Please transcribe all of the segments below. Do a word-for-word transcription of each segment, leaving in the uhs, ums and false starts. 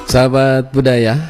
Sahabat budaya,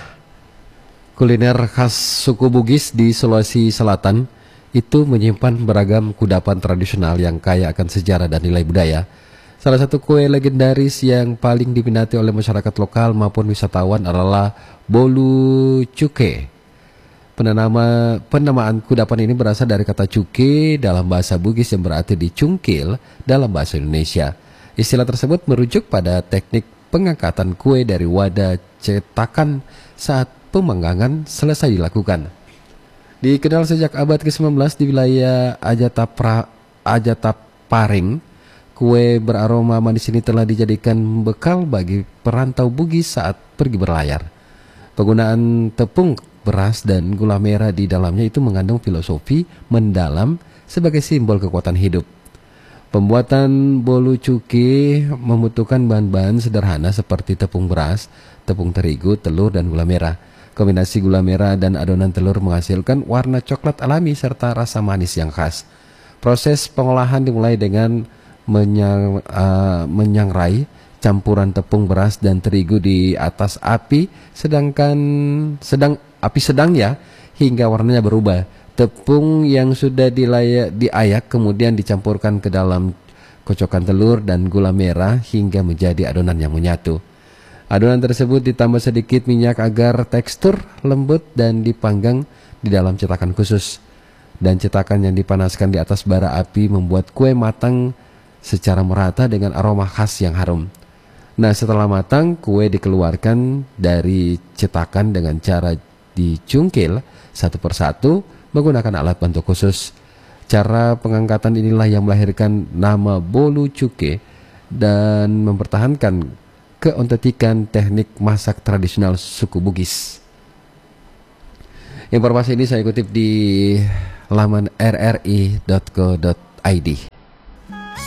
kuliner khas suku Bugis di Sulawesi Selatan itu menyimpan beragam kudapan tradisional yang kaya akan sejarah dan nilai budaya. Salah satu kue legendaris yang paling diminati oleh masyarakat lokal maupun wisatawan adalah bolu cuke. Penanama, penamaan kudapan ini berasal dari kata cuke dalam bahasa Bugis yang berarti dicungkil dalam bahasa Indonesia. Istilah tersebut merujuk pada teknik pengangkatan kue dari wadah cetakan saat pemanggangan selesai dilakukan. Dikenal sejak abad ke sembilan belas di wilayah Ajatapra, Ajataparing, kue beraroma manis ini telah dijadikan bekal bagi perantau Bugis saat pergi berlayar. Penggunaan tepung, beras, dan gula merah di dalamnya itu mengandung filosofi mendalam sebagai simbol kekuatan hidup. Pembuatan bolu cuke membutuhkan bahan-bahan sederhana seperti tepung beras, tepung terigu, telur, dan gula merah. Kombinasi gula merah dan adonan telur menghasilkan warna coklat alami serta rasa manis yang khas. Proses pengolahan dimulai dengan menyang, uh, menyangrai campuran tepung beras dan terigu di atas api sedangkan sedang api sedang ya hingga warnanya berubah. Tepung yang sudah dilayak, diayak kemudian dicampurkan ke dalam kocokan telur dan gula merah hingga menjadi adonan yang menyatu. Adonan tersebut ditambah sedikit minyak agar tekstur lembut dan dipanggang di dalam cetakan khusus. Dan cetakan yang dipanaskan di atas bara api membuat kue matang secara merata dengan aroma khas yang harum. Nah, setelah matang, kue dikeluarkan dari cetakan dengan cara dicungkil satu persatu menggunakan alat bantu khusus. Cara pengangkatan inilah yang melahirkan nama bolu cuke dan mempertahankan keotentikan teknik masak tradisional suku Bugis. Informasi ini saya kutip di laman r r i dot co dot i d.